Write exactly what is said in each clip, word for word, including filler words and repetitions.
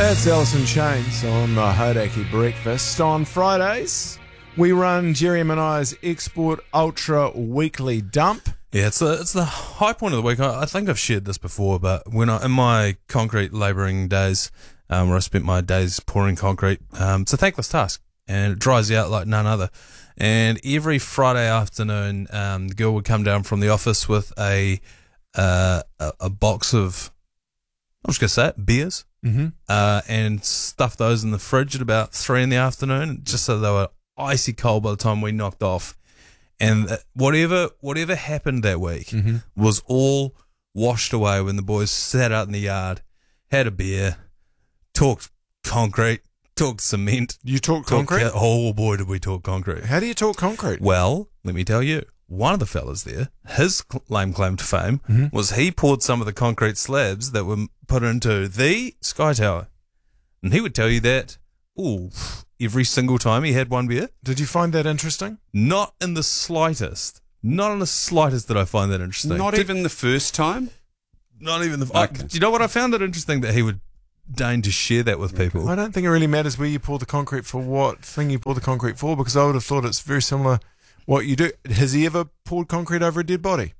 It's Alice Chains on the Hauraki Breakfast. On Fridays, we run Jerry and I's Export Ultra Weekly Dump. Yeah, it's the, it's the high point of the week. I, I think I've shared this before, but when I, in my concrete labouring days, um, where I spent my days pouring concrete, um, it's a thankless task, and it dries you out like none other. And every Friday afternoon, um, the girl would come down from the office with a uh, a, a box of, I'm just going to say it, beers, Mm-hmm. uh, and stuff those in the fridge at about three in the afternoon, just so they were icy cold by the time we knocked off. And whatever whatever happened that week Mm-hmm. was all washed away when the boys sat out in the yard, had a beer, talked concrete, talked cement. You talk talked concrete? ca- oh boy, did we talk concrete. How do you talk concrete? Well, let me tell you, one of the fellas there, his cl- lame claim to fame Mm-hmm. was he poured some of the concrete slabs that were put into the Sky Tower. And he would tell you that, ooh, every single time he had one beer. Did you find that interesting? Not in the slightest. Not in the slightest did I find that interesting. Not even the first time? Not even the... Okay. I, do you know what? I found it interesting that he would deign to share that with people. I don't think it really matters where you pour the concrete for what thing you pour the concrete for, because I would have thought it's very similar what you do. Has he ever poured concrete over a dead body?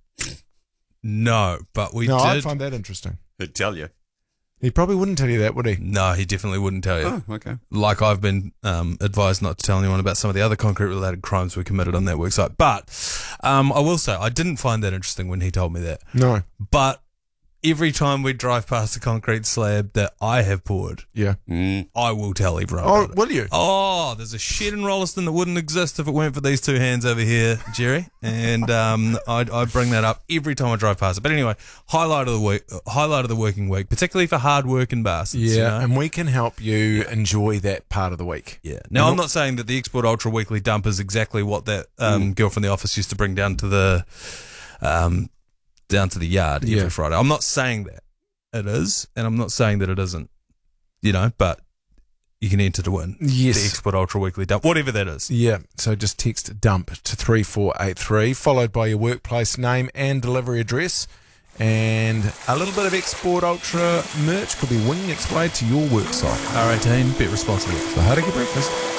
No, but we no, I did... find that interesting. He'd tell you. He probably wouldn't tell you that, would he? No, he definitely wouldn't tell you. Oh, okay. Like I've been um, advised not to tell anyone about some of the other concrete-related crimes we committed on that worksite. But um, I will say, I didn't find that interesting when he told me that. No. But every time we drive past a concrete slab that I have poured, Yeah. Mm. I will tell everyone Oh, about it. will you? Oh, there's a shed in Rolleston that wouldn't exist if it weren't for these two hands over here, Jerry. And um, I, I bring that up every time I drive past it. But anyway, highlight of the week, highlight of the working week, particularly for hard working bastards. Yeah, you know? and we can help you enjoy that part of the week. Yeah. Now, And I'm not saying that the Export Ultra Weekly Dump is exactly what that um, girl from the office used to bring down to the um, down to the yard every Yeah. Friday. I'm not saying that it is, and I'm not saying that it isn't. You know, but you can enter to win Yes. the Export Ultra Weekly Dump, whatever that is. Yeah, so just text DUMP to three four eight three, followed by your workplace name and delivery address. And a little bit of Export Ultra merch could be winging its way to your worksite. R eighteen, bet responsibly. The Hauraki Breakfast.